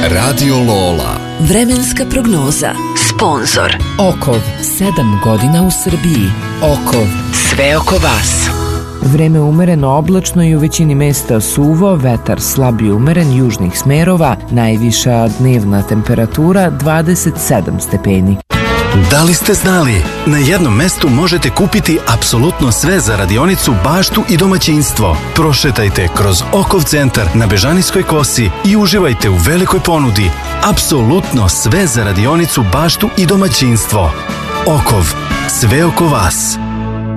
Radio Lola. Vremenska prognoza. Sponzor Okov, 7 godina u Srbiji. Okov, sve oko vas. Vreme umereno oblačno i u većini mesta suvo, vetar slab i umeren južnih smerova, najviša dnevna temperatura 27 stepeni. Da li ste znali? Na jednom mestu možete kupiti apsolutno sve za radionicu, baštu i domaćinstvo. Prošetajte kroz Okov centar na Bežanijskoj kosi i uživajte u velikoj ponudi. Apsolutno sve za radionicu, baštu i domaćinstvo. Okov, sve oko vas.